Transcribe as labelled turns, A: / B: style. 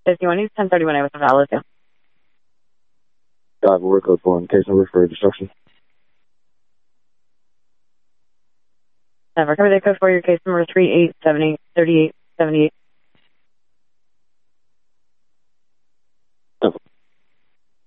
A: 51 East 1031A with the valid.
B: Got work code 1, case number for destruction.
A: Recover that code for your case number 38783878.